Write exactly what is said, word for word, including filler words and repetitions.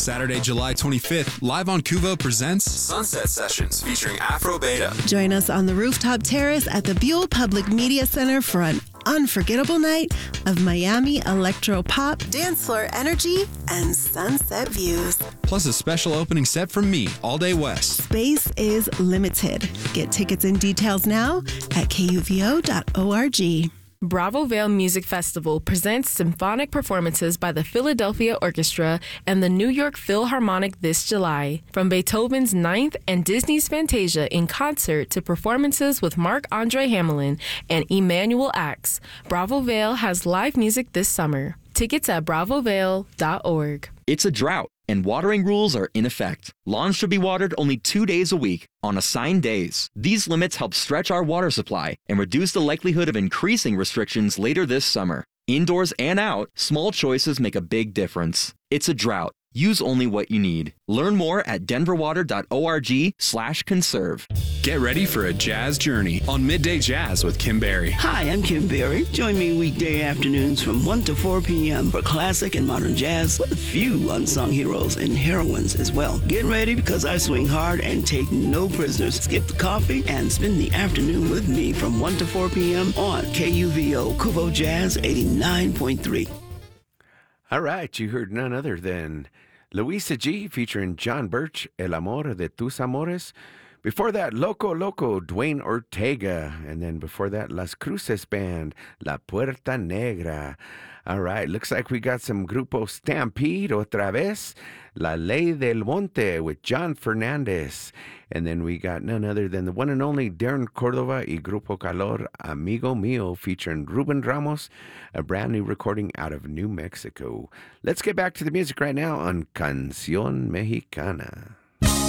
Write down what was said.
Saturday, July twenty-fifth, live on Kuvo presents Sunset Sessions featuring Afro Beta. Join us on the rooftop terrace at the Buell Public Media Center for an unforgettable night of Miami electro pop, dance floor energy, and sunset views. Plus a special opening set from me, All Day West. Space is limited. Get tickets and details now at K U V O dot org. Bravo Vale Music Festival presents symphonic performances by the Philadelphia Orchestra and the New York Philharmonic this July. From Beethoven's Ninth and Disney's Fantasia in concert to performances with Marc-Andre Hamelin and Emanuel Ax, Bravo Vale has live music this summer. Tickets at bravo vale dot org. It's a drought, and watering rules are in effect. Lawns should be watered only two days a week on assigned days. These limits help stretch our water supply and reduce the likelihood of increasing restrictions later this summer. Indoors and out, small choices make a big difference. It's a drought. Use only what you need. Learn more at denver water dot org slash conserve. Get ready for a jazz journey on Midday Jazz with Kim Berry. Hi, I'm Kim Berry. Join me weekday afternoons from one to four p.m. for classic and modern jazz with a few unsung heroes and heroines as well. Get ready because I swing hard and take no prisoners. Skip the coffee and spend the afternoon with me from one to four p.m. on K U V O Kuvo Jazz eighty-nine point three. All right, you heard none other than Louisa G featuring John Birch, El Amor de Tus Amores. Before that, Loco Loco, Dwayne Ortega. And then before that, Las Cruces Band, La Puerta Negra. All right, looks like we got some Grupo Stampede otra vez, La Ley del Monte with John Fernandez. And then we got none other than the one and only Darren Cordova y Grupo Calor, Amigo Mio, featuring Ruben Ramos, a brand new recording out of New Mexico. Let's get back to the music right now on Canción Mexicana.